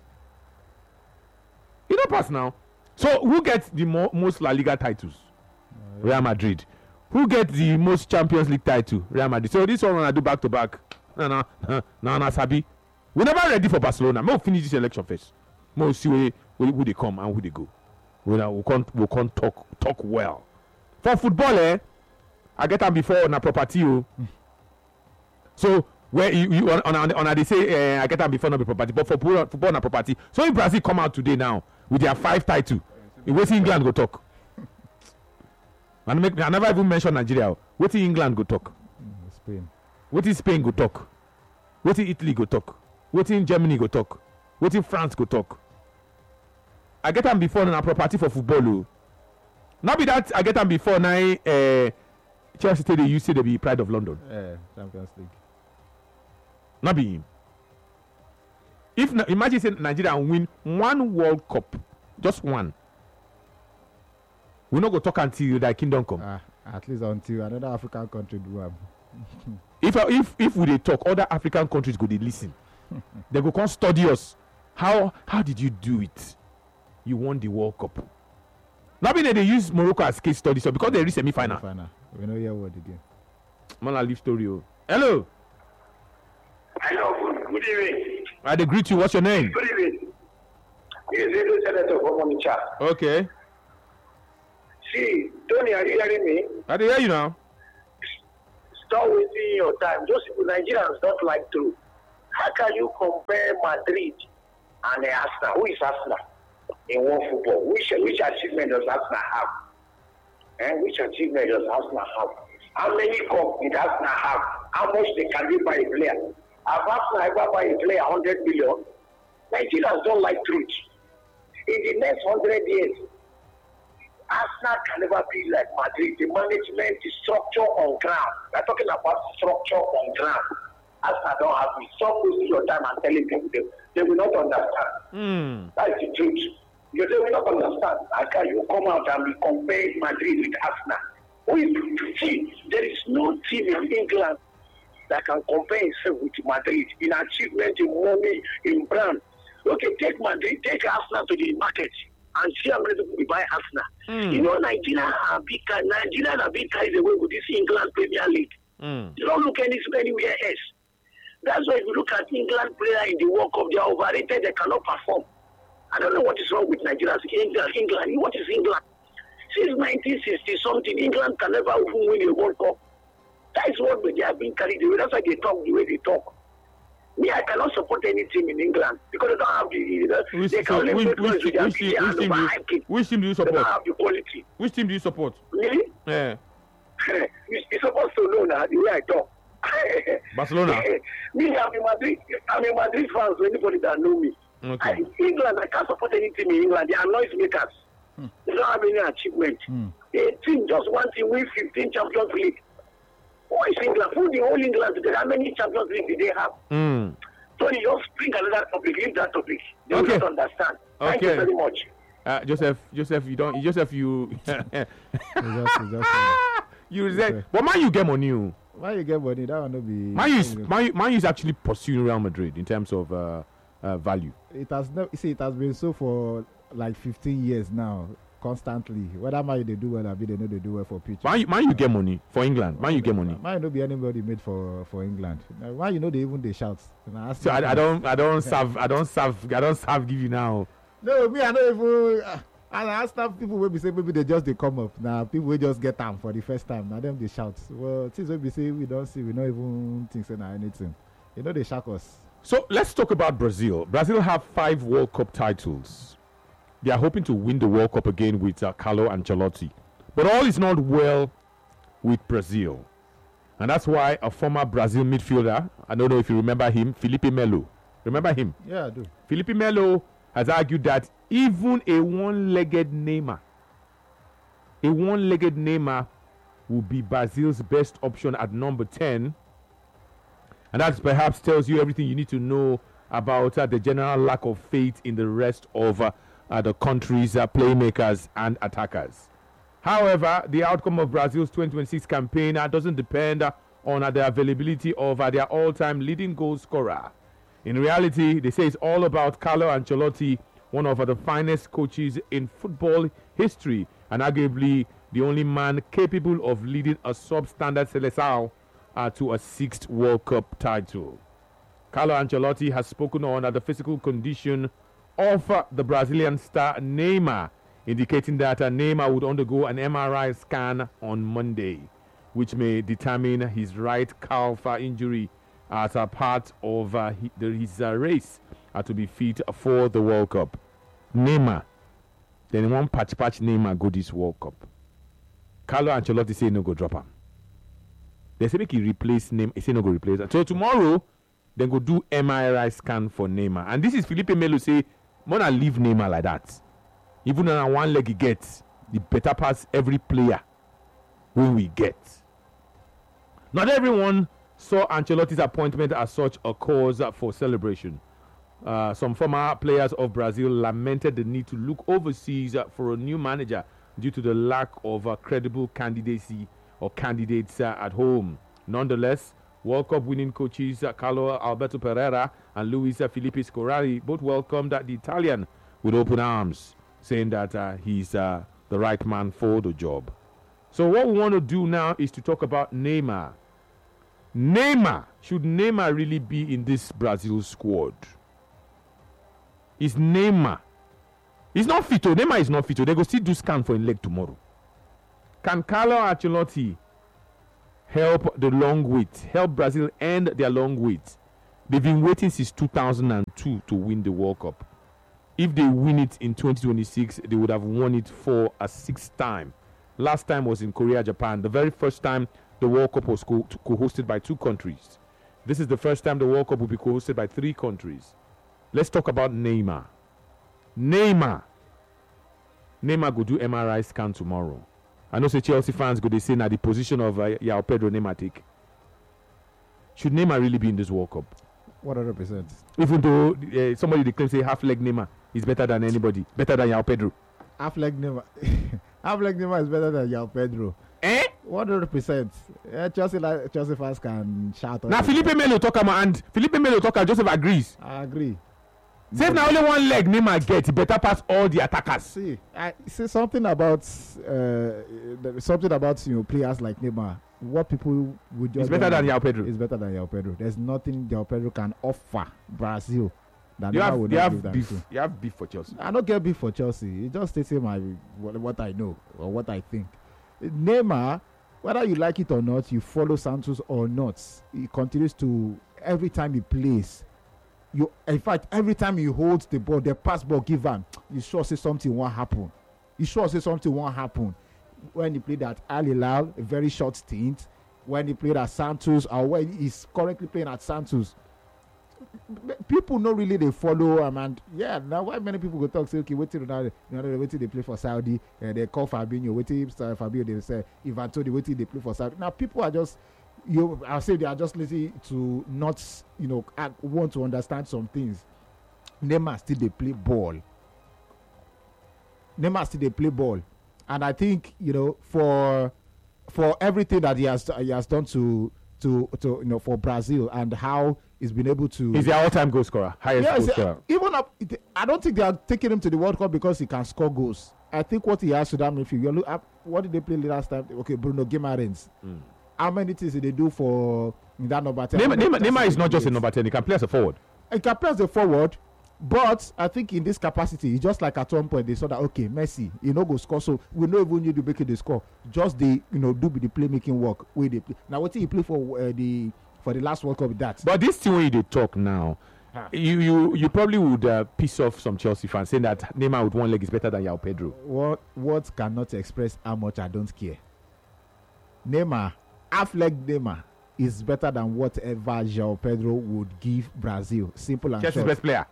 He don't pass now. So who gets the mo- most La Liga titles? Real Madrid. Who gets the most Champions League title? Real Madrid. So this one I do back to back. No, no, no, no, no, Sabi. We never ready for Barcelona. We'll finish this election first. We'll see where, where, who they come and who they go. We we can't we can't talk talk well. For football, eh? I get them before on a property. Oh. So where you, you on on, on, on they say uh, I get them before not be property, but for football, football na property. So if Brazil come out today now with their five title, in which England go talk. And make I never even mention Nigeria. What in England go talk?
Mm, Spain.
What in Spain go talk? What in Italy go talk? What in Germany go talk? What in France go talk? I get them before on a property for football. Oh. Not be that I get them before now. Uh, Chelsea say they used to be pride of London.
Yeah, Champions League.
Not be him. If na- imagine say Nigeria win one World Cup, just one. We not go talk until that kingdom come.
Ah, at least until another African country do am.
If uh, if if we dey talk, other African countries go dey listen. They go come study us. How how did you do it? You won the World Cup. Not be that they use Morocco as case study, so because they reach semi-final.
Final. We know your word again.
Man, I leave story. Oh. Hello,
Hello, good, good evening.
I dey greet you. What's your name?
Good evening. It's Edo Senator from Onitsha.
Okay.
See, Tony, are you hearing me?
I hear you now.
Stop wasting your time. Those people, Nigerians don't like truth. How can you compare Madrid and Arsenal? Who is Arsenal in world football? Which which achievement does Arsenal have? And which achievement does Arsenal have? How many cups did Arsenal have? How much they can they buy a player? Have Arsenal ever buy a player one hundred million? Nigerians don't like truth. In the next one hundred years, Arsenal can never be like Madrid. The management, the structure on ground. We're talking about structure on ground. Arsenal don't have it. Stop wasting your time and telling people they, they will not understand.
Mm.
That is the truth. You they will not understand. How can you come out and be comparing Madrid with Arsenal? Who is see? There is no team in England that can compare itself with Madrid in achievement, in money, in brand. Okay, take Madrid, take Arsenal to the market and see how many people will buy Arsenal. Mm. You know, Nigeria are big, Nigeria are big carried away with this England Premier League. Mm. You don't look any, anywhere else. That's why if you look at England player in the World Cup, they are overrated, they cannot perform. I don't know what is wrong with Nigeria. England, England, what is England? Since nineteen sixty something, England can never even win a World Cup. That is what they have been carried away. That's why they talk the way they talk. Me, I cannot support any team in England because they don't have the. the
which,
they
so,
can only
which, which,
which,
which, team, which, team do you, which team do you support?
They don't have the quality.
Which team do you support?
Me?
Yeah.
you, you're supposed to know now the way I talk.
Barcelona.
Me, I'm a Madrid. I'm a Madrid fan. So anybody that know me.
Okay.
I, England, I can't support any team in England. They are noise makers. Hmm. They don't have any achievement. Hmm. A team just one team win fifteen Champions League. Who is England? Who the whole England today? How many Champions League did they have? Mm. So you just bring another topic, leave that topic. They
okay.
will not understand. Thank
okay.
you very much.
Uh, Joseph, Joseph, you don't, Joseph, you,
just, just,
you resent. Okay. What man you get money? You?
Why you get money? That will not be.
Man, is man, man is actually pursuing Real Madrid in terms of uh, uh, value.
It has no. See, it has been so for like fifteen years now. Constantly, whether man they do well or they know they do well for pitch.
Man, man, you get money for England. Man, you get money.
Man, no be anybody made for for England. Man, you know they even they shout.
So I, I don't, I don't serve, I don't serve, I don't serve. Give you now.
No, me, I don't even. Uh, and I ask people when we say maybe they just they come up now. People will just get them for the first time. Now them they shout. Well, things when we say we don't see, we don't even think say anything. You know they shock us.
So let's talk about Brazil. Brazil have five World Cup titles. They are hoping to win the World Cup again with uh, Carlo Ancelotti. But all is not well with Brazil. And that's why a former Brazil midfielder, I don't know if you remember him, Felipe Melo. Remember him?
Yeah, I do.
Felipe Melo has argued that even a one-legged Neymar, a one-legged Neymar will be Brazil's best option at number ten. And that perhaps tells you everything you need to know about uh, the general lack of faith in the rest of uh, Uh, the country's uh, playmakers and attackers. However, the outcome of Brazil's twenty twenty-six campaign uh, doesn't depend uh, on uh, the availability of uh, their all-time leading goal scorer. In reality, they say it's all about Carlo Ancelotti, one of uh, the finest coaches in football history and arguably the only man capable of leading a substandard Seleção uh, to a sixth World Cup title. Carlo Ancelotti has spoken on uh, the physical condition of uh, the Brazilian star Neymar, indicating that uh, Neymar would undergo an M R I scan on Monday, which may determine his right calf uh, injury as a part of uh, he, the, his uh, race uh, to be fit for the World Cup. Neymar, then one patch patch Neymar go this World Cup. Carlo Ancelotti say no go drop him. They say make he replace Neymar. He say no go replace him. So tomorrow, then go do M R I scan for Neymar. And this is Felipe Melo say, more than leave Neymar like that. Even on one leg he gets, the better pass every player when we get. Not everyone saw Ancelotti's appointment as such a cause for celebration. Uh, some former players of Brazil lamented the need to look overseas for a new manager due to the lack of uh, credible candidacy or candidates uh, at home. Nonetheless, World Cup winning coaches uh, Carlo Alberto Pereira and Luis uh, Felipe Scolari both welcomed uh, the Italian with open arms, saying that uh, he's uh, the right man for the job. So what we want to do now is to talk about Neymar. Neymar, should Neymar really be in this Brazil squad? Is Neymar? He's not fit. Neymar is not fit. They go still do scan for his leg tomorrow. Can Carlo Ancelotti help the long wait, help Brazil end their long wait? They've been waiting since two thousand two to win the World Cup. If they win it in twenty twenty-six, they would have won it for a sixth time. Last time was in Korea, Japan. The very first time the World Cup was co- co-hosted by two countries. This is the first time the World Cup will be co-hosted by three countries. Let's talk about Neymar. Neymar. Neymar go do M R I scan tomorrow. I know say Chelsea fans go they say now the position of uh, Yao Pedro Neymar take. Should Neymar really be in this World Cup?
one hundred percent. Even
though uh, somebody they claim say half leg Neymar is better than anybody, better than Yao Pedro.
Half leg Neymar, half leg Neymar is better than Yao Pedro.
Eh?
one hundred percent. Yeah, Chelsea, like, Chelsea fans can shout.
Now Felipe Melo talk about and Felipe Melo talk and Joseph agrees.
I agree.
Say now only one leg Neymar get, he better pass all the attackers.
See, I see something about uh, something about you know players like Neymar. What people would just
it's better than Yao Pedro.
It's better than Yao Pedro. There's nothing Yao Pedro can offer Brazil that
you
Neymar
have,
would
you
not
have
give them
beef.
to.
You have beef for Chelsea.
I don't get beef for Chelsea. It just states my what, what I know or what I think. Neymar, whether you like it or not, you follow Santos or not, he continues to every time he plays. You, in fact, every time he holds the ball, the pass ball given, you sure say something won't happen. You sure say something won't happen. When he played at Al Hilal, a very short stint. When he played at Santos, or when he's currently playing at Santos, people not really they follow him. And yeah, now why many people go talk say, okay, wait till Ronaldo, Ronaldo wait till they play for Saudi, and they call Fabinho, wait till Fabinho, they say Ivan Toney, wait till they play for Saudi. Now people are just. You, I'll say they are just lazy to not, you know, act, want to understand some things. Neymar still they play ball. Neymar still they play ball, and I think you know for for everything that he has he has done to to to you know for Brazil and how he's been able to.
He's their all-time goal scorer, highest
yes,
goal scorer.
Even up, I don't think they are taking him to the World Cup because he can score goals. I think what he has to that midfield. You look up, what did they play last time? Okay, Bruno Guimaraes. Mm. How many things did they do for that number ten?
Neymar, Neymar, Neymar is not just a number ten. He can play as a forward.
He can play as a forward, but I think in this capacity, it's just like at one point they saw that okay, Messi, you know, go score. So we don't even need to make it the score. Just the you know do the playmaking work where they play. Now what did he play for uh, the for the last World Cup with that?
But this thing when they talk now, huh. you you you probably would uh, piss off some Chelsea fans saying that Neymar with one leg is better than Yao Pedro.
What what cannot express how much I don't care. Neymar. Half-leg Neymar is better than whatever João Pedro would give Brazil. Simple and
Chelsea's
short.
best player.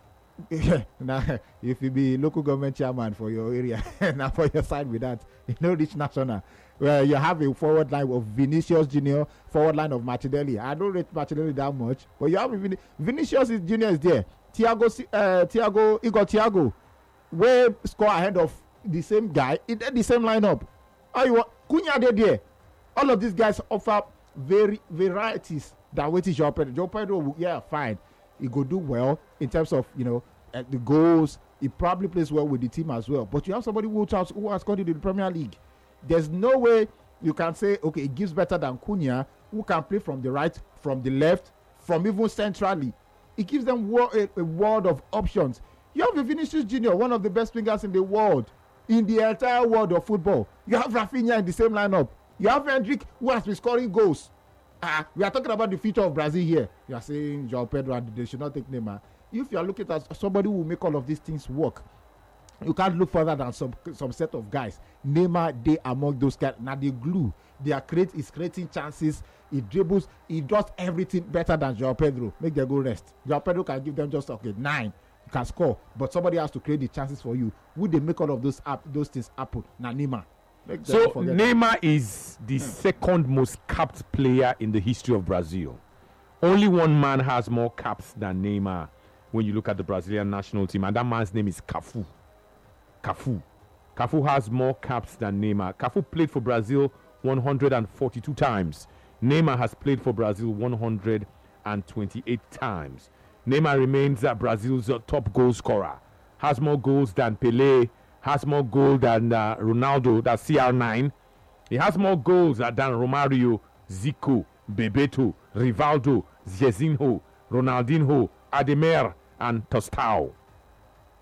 Now, if you be local government chairman for your area, now for your side with that, you know, reach national, where you have a forward line of Vinicius Junior, forward line of Martinelli. I don't rate Martinelli that much, but you have a Vin- Vinicius Junior is there. Thiago, uh, Thiago, Igor Thiago, way score ahead of the same guy in the same lineup. Oh, you want Cunha there? All of these guys offer very varieties that wait is João Pedro. João Pedro, yeah, fine. He go do well in terms of, you know, uh, the goals. He probably plays well with the team as well. But you have somebody who has, who has scored in the Premier League. There's no way you can say, okay, it gives better than Cunha, who can play from the right, from the left, from even centrally. It gives them a, a world of options. You have a Vinicius Junior, one of the best wingers in the world, in the entire world of football. You have Rafinha in the same lineup. You have Hendrick, who has been scoring goals. Uh, we are talking about the future of Brazil here. You are saying João Pedro and they should not take Neymar. If you are looking at somebody who will make all of these things work, you can't look further than some some set of guys. Neymar, they among those guys. Now the glue. They are create is creating chances. He dribbles. He does everything better than João Pedro. Make them go rest. João Pedro can give them just okay nine. You can score, but somebody has to create the chances for you. Would they make all of those up those things happen? Now Neymar.
So Neymar is the second most capped player in the history of Brazil. Only one man has more caps than Neymar when you look at the Brazilian national team, and that man's name is Cafu. Cafu. Cafu has more caps than Neymar. Cafu played for Brazil one hundred forty-two times. Neymar has played for Brazil one hundred twenty-eight times. Neymar remains uh, Brazil's uh, top goal scorer. Has more goals than Pelé. Has more goals than uh, Ronaldo, that's C R nine. He has more goals uh, than Romario, Zico, Bebeto, Rivaldo, Zezinho, Ronaldinho, Ademir, and Tostao.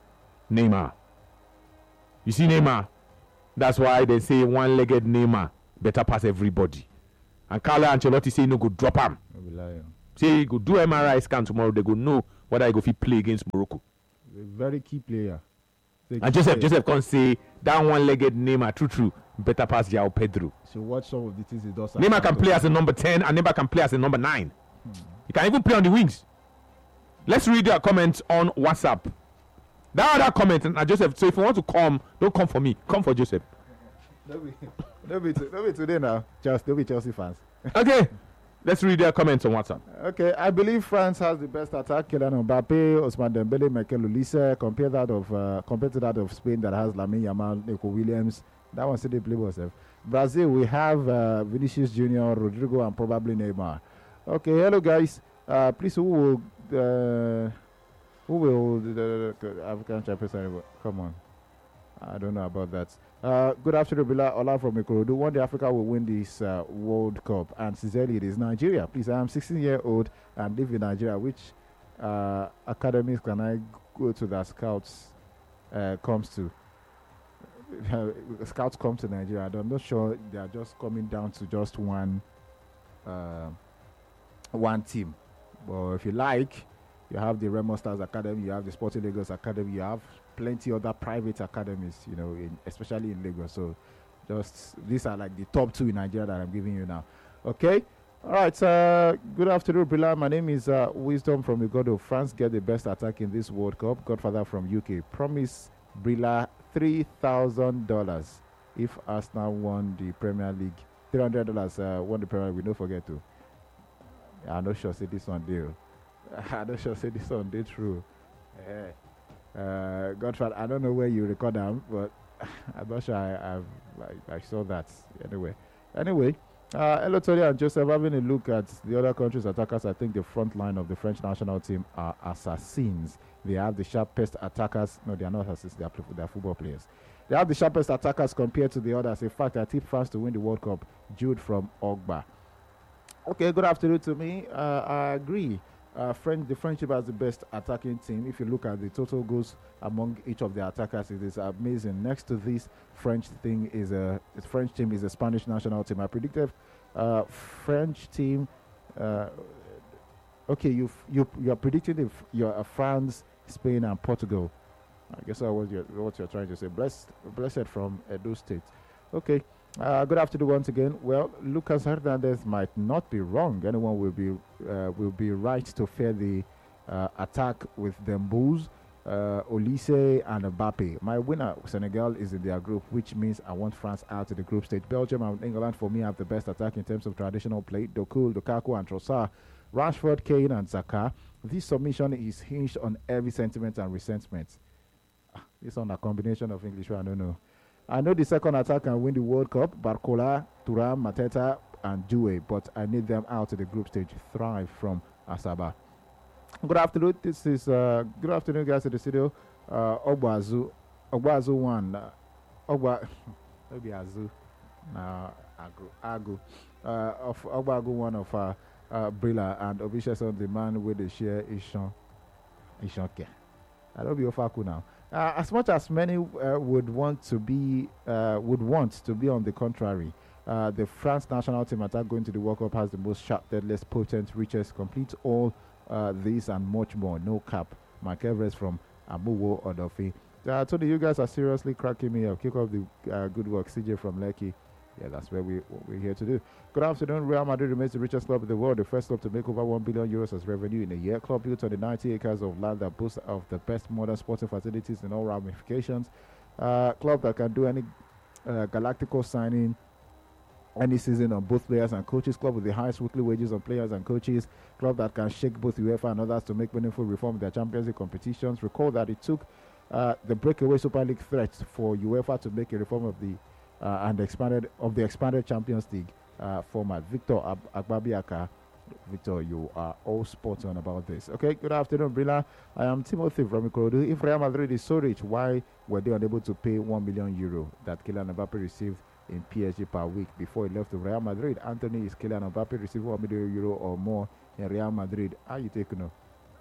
Neymar. You see Neymar? That's why they say one-legged Neymar. better pass everybody. And Carlo Ancelotti say no go drop him. Say he go do M R I scan tomorrow. They go know whether he go fit play against Morocco.
A very key player.
And Joseph, Joseph can say that one-legged Neymar, true, true, better pass João Pedro.
So watch some of the things he does.
Neymar can play as a number ten, and Neymar can play as a number nine. Hmm. He can even play on the wings. Let's read your comments on WhatsApp. That other comment, and Joseph. So if you want to come, don't come for me. Come for Joseph.
Don't be, don't be, don't be today now. Just don't be Chelsea fans.
Okay. Let's read their comments on WhatsApp.
Okay, I believe France has the best attack. Kylian Mbappe, Ousmane Dembele, Michael Olise. Compare that of uh, compared to that of Spain that has Lamine Yamal, Nico Williams. That one still they play yourself. Brazil, we have uh, Vinicius Junior, Rodrigo, and probably Neymar. Okay, hello guys. Uh, please, who will uh, who will the, the, the African champions? Come on, I don't know about that. Uh, good afternoon, Bila Ola from Ikorodu. One day Africa will win this uh, World Cup, and sincerely, it is Nigeria. Please, I am sixteen year old and live in Nigeria. Which uh, academies can I go to that scouts uh, comes to? Uh, scouts come to Nigeria. I'm not sure they are just coming down to just one uh, one team. But if you like, you have the Remo Stars Academy, you have the Sporting Lagos Academy, you have plenty other private academies, you know, in, especially in Lagos. So just these are like the top two in Nigeria that I'm giving you now. Okay. All right. Uh, good afternoon, Billa. My name is uh, Wisdom from the God of France. Get the best attack in this World Cup. Godfather from U K. Promise Brilla three thousand dollars if Arsenal won the Premier League. Three hundred dollars uh, won the Premier League. We don't forget to. I'm not sure say this one deal. I'm not sure say this one did true. Yeah. Uh, Godfather, I don't know where you record them, but I'm not sure I, I've, I, I saw that. Anyway, anyway, uh, hello Tony and Joseph. Having a look at the other countries' attackers, I think the front line of the French national team are assassins. They have the sharpest attackers. No, they are not assassins. They are, they are football players. They have the sharpest attackers compared to the others. In fact, I tip France to win the World Cup. Jude from Ogba. Okay, good afternoon to me. Uh, I agree. Uh, French, the French team has the best attacking team. If you look at the total goals among each of the attackers, it is amazing. Next to this French thing is a the French team is a Spanish national team. I predicted uh, French team. Uh, okay, you you you are predicting if you're uh, France, Spain, and Portugal. I guess that was your, what you're trying to say. Blessed, blessed from Edo State. Okay. Uh, good afternoon once again. Well, Lucas Hernandez might not be wrong. Anyone will be uh, will be right to fear the uh, attack with Dembouz, uh, Olise, and Mbappe. My winner, Senegal, is in their group, which means I want France out of the group stage. Belgium and England, for me, have the best attack in terms of traditional play. Doku, Lukaku, and Trossard, Rashford, Kane, and Zaka. This submission is hinged on every sentiment and resentment. Ah, this on a combination of English, I don't know. I know the second attack can win the World Cup. Barcola, Thuram, Mateta, and Due, but I need them out of the group stage. Thrive from Asaba. Good afternoon. This is uh, good afternoon, guys, at the studio. Uh, Ogbazu, Ogbazu one, uh, Ogba, maybe Azu, now Agu, Agu, uh, of Ogbagu one of uh, uh, Brilla and Obishason, the man with the share Ishon, Ishonke. I don't be Ofaku now. Uh, as much as many uh, would want to be, uh, would want to be on the contrary, uh, the France national team attack going to the World Cup has the most sharp, deadliest, potent, richest, complete all uh, this and much more. No cap. Mark Everest from Amuwo Odofi. Uh, Tony, you guys are seriously cracking me up. Keep up the uh, good work. C J from Lekki. Yeah, that's where we, what we're here to do. Good afternoon. Real Madrid remains the richest club in the world, the first club to make over one billion euros as revenue in a year. Club built on the ninety acres of land that boasts of the best modern sporting facilities in all ramifications. Uh, club that can do any uh, Galactical signing any season on both players and coaches. Club with the highest weekly wages on players and coaches. Club that can shake both UEFA and others to make meaningful reform in their Champions League competitions. Recall that it took uh, the breakaway Super League threat for UEFA to make a reform of the Uh, and expanded of the expanded Champions League uh, format. Victor Ab- Agbabiaka, Victor, you are all spot on about this. Okay, good afternoon, Brilla. I am Timothy from Ikorodu. If Real Madrid is so rich, why were they unable to pay one million euro that Kylian Mbappe received in P S G per week before he left to Real Madrid? Anthony, is Kylian Mbappe receiving one million euro or more in Real Madrid? How you take no?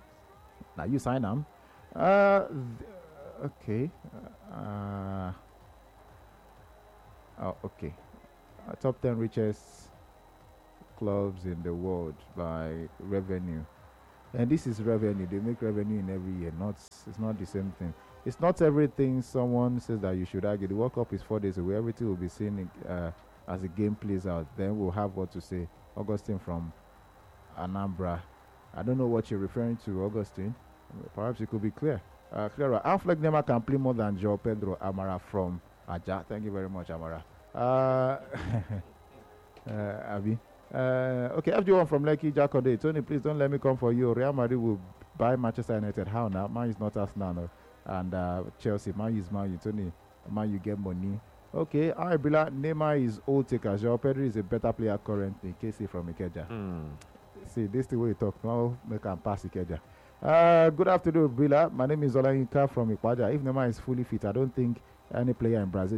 Now you sign them. Uh, th- okay. Uh. Oh, okay. uh, top ten richest clubs in the world by revenue. And this is revenue. They make revenue in every year. Not it's not the same thing. It's not everything someone says that you should argue. The World Cup is four days away. Everything will be seen uh, as the game plays out. Then we'll have what to say. Augustine from Anambra. I don't know what you're referring to, Augustine. Perhaps it could be clear. Uh, Clara, Affleck Nema can play more than Joe Pedro Amara from Aja. Thank you very much, Amara. Uh, uh, Abby. Uh, okay, F G one from Lekki, Jakode. Tony, please don't let me come for you. Real Madrid will buy Manchester United. How now? Man is not us now. No. And uh, Chelsea, Man is Man U. Tony, Man you get money. Okay, all right, Bila. Neymar is old taker. Joao Pedro is a better player currently. K C from Ikeja.
Mm.
See, this is the way you talk. Now, make can pass Ikeja. Uh, good afternoon, Bila. My name is Olayinka from Ikwaja. If Neymar is fully fit, I don't think any player in Brazil